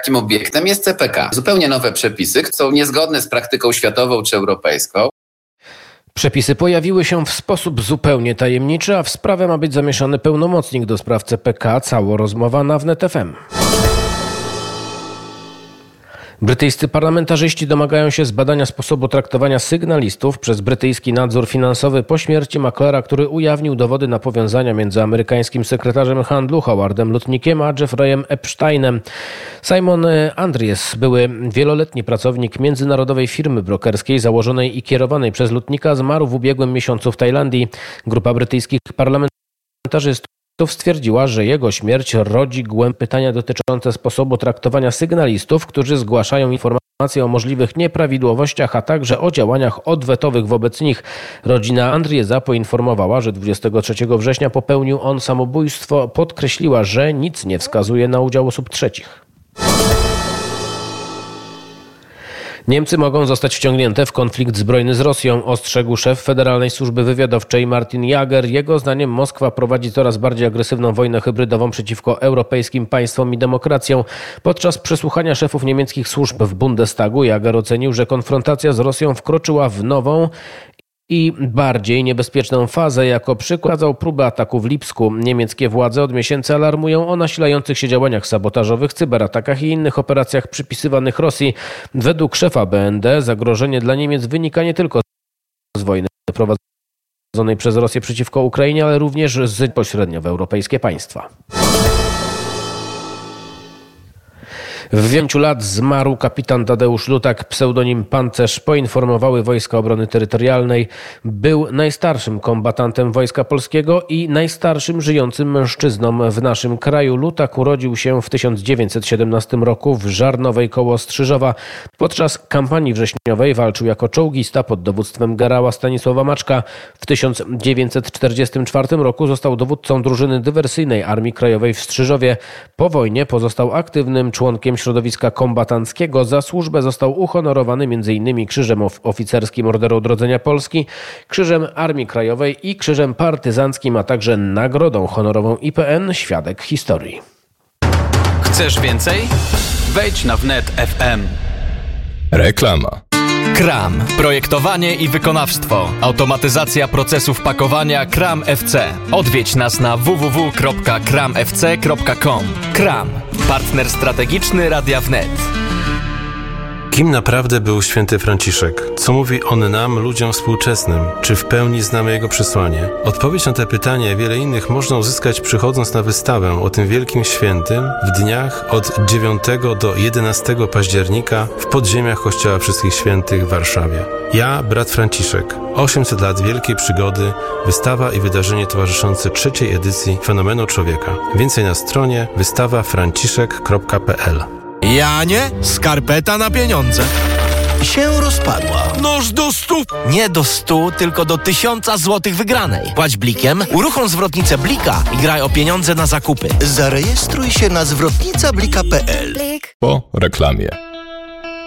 takim obiektem jest CPK. Zupełnie nowe przepisy są niezgodne z praktyką światową czy europejską. Przepisy pojawiły się w sposób zupełnie tajemniczy, a w sprawę ma być zamieszany pełnomocnik do spraw CPK. Cała rozmowa na Wnet FM. Brytyjscy parlamentarzyści domagają się zbadania sposobu traktowania sygnalistów przez brytyjski nadzór finansowy po śmierci maklera, który ujawnił dowody na powiązania między amerykańskim sekretarzem handlu Howardem Lutnickiem a Jeffreyem Epsteinem. Simon Andries, były wieloletni pracownik międzynarodowej firmy brokerskiej założonej i kierowanej przez Lutnicka, zmarł w ubiegłym miesiącu w Tajlandii. Grupa brytyjskich parlamentarzystów stwierdziła, że jego śmierć rodzi głębokie pytania dotyczące sposobu traktowania sygnalistów, którzy zgłaszają informacje o możliwych nieprawidłowościach, a także o działaniach odwetowych wobec nich. Rodzina Andriesa poinformowała, że 23 września popełnił on samobójstwo. Podkreśliła, że nic nie wskazuje na udział osób trzecich. Niemcy mogą zostać wciągnięte w konflikt zbrojny z Rosją, ostrzegł szef Federalnej Służby Wywiadowczej Martin Jager. Jego zdaniem Moskwa prowadzi coraz bardziej agresywną wojnę hybrydową przeciwko europejskim państwom i demokracjom. Podczas przesłuchania szefów niemieckich służb w Bundestagu Jager ocenił, że konfrontacja z Rosją wkroczyła w nową i bardziej niebezpieczną fazę. Jako przykład podał próbę ataku w Lipsku. Niemieckie władze od miesięcy alarmują o nasilających się działaniach sabotażowych, cyberatakach i innych operacjach przypisywanych Rosji. Według szefa BND zagrożenie dla Niemiec wynika nie tylko z wojny prowadzonej przez Rosję przeciwko Ukrainie, ale również pośrednio w europejskie państwa. W 5 lat zmarł kapitan Tadeusz Lutak, pseudonim Pancerz, poinformowały Wojska Obrony Terytorialnej. Był najstarszym kombatantem Wojska Polskiego i najstarszym żyjącym mężczyzną w naszym kraju. Lutak urodził się w 1917 roku w Żarnowej koło Strzyżowa. Podczas kampanii wrześniowej walczył jako czołgista pod dowództwem generała Stanisława Maczka. W 1944 roku został dowódcą drużyny dywersyjnej Armii Krajowej w Strzyżowie. Po wojnie pozostał aktywnym członkiem środowiska kombatanckiego. Za służbę został uhonorowany m.in. Krzyżem Oficerskim Orderu Odrodzenia Polski, Krzyżem Armii Krajowej i Krzyżem Partyzanckim, a także Nagrodą Honorową IPN Świadek Historii. Chcesz więcej? Wejdź na Wnet FM. Reklama. KRAM. Projektowanie i wykonawstwo. Automatyzacja procesów pakowania KRAM FC. Odwiedź nas na www.kramfc.com. KRAM. Partner strategiczny Radia Wnet. Kim naprawdę był święty Franciszek? Co mówi on nam, ludziom współczesnym? Czy w pełni znamy jego przesłanie? Odpowiedź na te pytania i wiele innych można uzyskać przychodząc na wystawę o tym wielkim świętym w dniach od 9 do 11 października w podziemiach Kościoła Wszystkich Świętych w Warszawie. Ja, brat Franciszek. 800 lat wielkiej przygody, wystawa i wydarzenie towarzyszące 3. edycji Fenomenu Człowieka. Więcej na stronie wystawafranciszek.pl. Janie, skarpeta na pieniądze. Się rozpadła. Noż do 100. Nie do 100, tylko do 1000 złotych wygranej. Płać blikiem, uruchom zwrotnicę Blika i graj o pieniądze na zakupy. Zarejestruj się na zwrotnica blika.pl. Po reklamie.